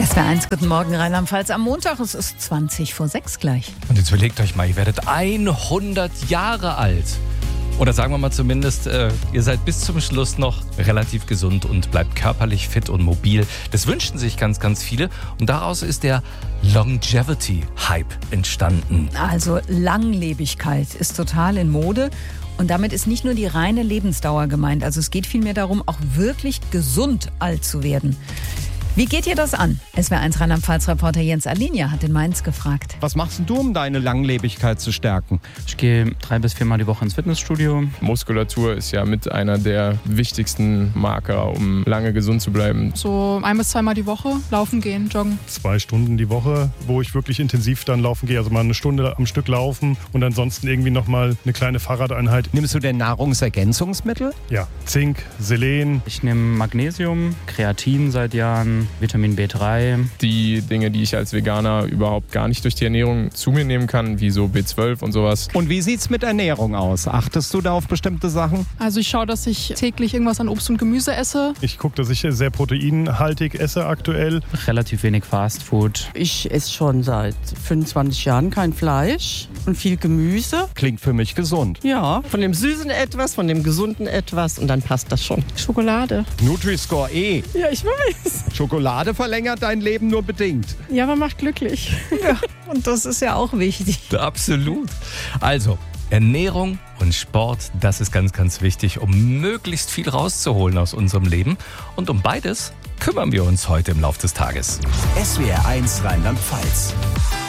SWR1, guten Morgen Rheinland-Pfalz am Montag. Es ist 6:20 gleich. Und jetzt überlegt euch mal, ihr werdet 100 Jahre alt. Oder sagen wir mal zumindest, ihr seid bis zum Schluss noch relativ gesund und bleibt körperlich fit und mobil. Das wünschen sich ganz, ganz viele. Und daraus ist der Longevity-Hype entstanden. Also Langlebigkeit ist total in Mode. Und damit ist nicht nur die reine Lebensdauer gemeint. Also es geht vielmehr darum, auch wirklich gesund alt zu werden. Wie geht ihr das an? SWR1 Rheinland-Pfalz-Reporter Jens Alinia hat in Mainz gefragt. Was machst denn du, um deine Langlebigkeit zu stärken? Ich gehe 3 bis 4 Mal die Woche ins Fitnessstudio. Muskulatur ist ja mit einer der wichtigsten Marker, um lange gesund zu bleiben. So 1 bis 2 Mal die Woche laufen gehen, joggen. 2 Stunden die Woche, wo ich wirklich intensiv dann laufen gehe. Also mal 1 Stunde am Stück laufen und ansonsten irgendwie nochmal eine kleine Fahrradeinheit. Nimmst du denn Nahrungsergänzungsmittel? Ja, Zink, Selen. Ich nehme Magnesium, Kreatin seit Jahren, Vitamin B3. Die Dinge, die ich als Veganer überhaupt gar nicht durch die Ernährung zu mir nehmen kann, wie so B12 und sowas. Und wie sieht's mit Ernährung aus? Achtest du da auf bestimmte Sachen? Also ich schaue, dass ich täglich irgendwas an Obst und Gemüse esse. Ich gucke, dass ich sehr proteinhaltig esse aktuell. Relativ wenig Fastfood. Ich esse schon seit 25 Jahren kein Fleisch und viel Gemüse. Klingt für mich gesund. Ja. Von dem Süßen etwas, von dem Gesunden etwas und dann passt das schon. Schokolade. Nutri-Score E. Ja, ich weiß. Schokolade verlängert dein Leben nur bedingt. Ja, aber macht glücklich. Und das ist ja auch wichtig. Absolut. Also, Ernährung und Sport, das ist ganz, ganz wichtig, um möglichst viel rauszuholen aus unserem Leben. Und um beides kümmern wir uns heute im Laufe des Tages. SWR1 Rheinland-Pfalz.